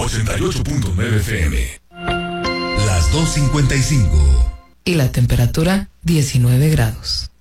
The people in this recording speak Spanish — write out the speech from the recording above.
88.9 FM. Las 2:55. Y la temperatura 19 grados.